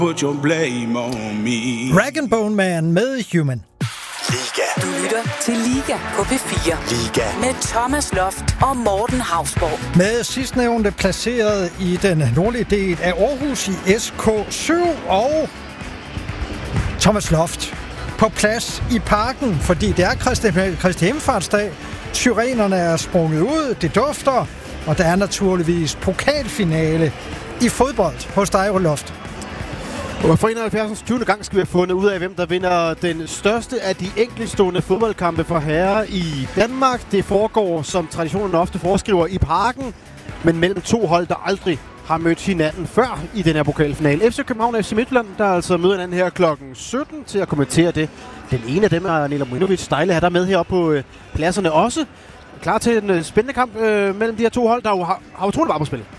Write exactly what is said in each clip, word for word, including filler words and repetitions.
Put your blame on me. Rag and Bone Man med Human. Liga. Du lytter til Liga på P fire. Liga. Med Thomas Loft og Morten Hausborg. Med sidstnævnte placeret i den nordlige del af Aarhus i S K syv og Thomas Loft på plads i parken, fordi det er Kristi, Kristi Himmelfartsdag. Syrenerne er sprunget ud, det dufter, og der er naturligvis pokalfinale i fodbold hos dig, Loft. Og for enoghalvfjerds tyvende gang skal vi have fundet ud af, hvem der vinder den største af de enkeltstående fodboldkampe for herrer i Danmark. Det foregår, som traditionen ofte foreskriver, i parken, men mellem to hold, der aldrig har mødt hinanden før i den her pokalfinale. F C København og F C Midtjylland, der altså møder hinanden her klokken sytten til at kommentere det. Den ene af dem er Nela Mojinovic. Dejligt at have dig med heroppe på øh, pladserne også. Klar til en øh, spændende kamp øh, mellem de her to hold, der jo har, har utroligt meget på spil.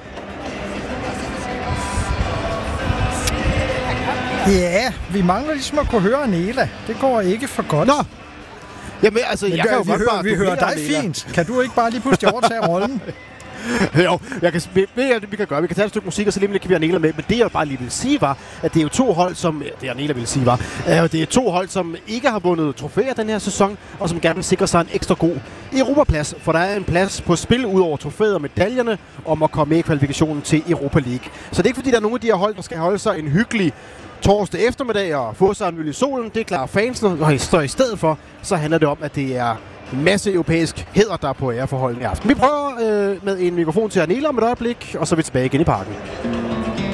Ja, vi mangler ligesom at kunne høre Nela. Det går ikke for godt. Nå! Jamen, altså, Men jeg gør, kan jo vi godt hører, bare... Vi hører dig Nela. fint. Kan du ikke bare lige pludselig overtage rollen? Jo, jeg kan, ved jeg, det vi kan gøre. Vi kan tage et stykke musik, og så lige kan vi have Nela med. Men det, jeg bare lige vil sige, var, at det er jo to hold, som... Det, jeg Nela vil sige, var... Øh, det er to hold, som ikke har vundet trofæer den her sæson, og som gerne vil sikre sig en ekstra god Europaplads. For der er en plads på spil ud over trofæet og medaljerne, om at komme med i kvalifikationen til Europa League. Så det er ikke, fordi der er nogen af de her hold, der skal holde sig en hyggelig torsdag eftermiddag og få sig en øl i solen. Det er klart fansene, og i stedet for, så handler det om, at det er en masse europæisk hæder, der er på æreforholdene i aften. Vi prøver øh, med en mikrofon til Anela om et øjeblik, og så er vi tilbage igen i parken.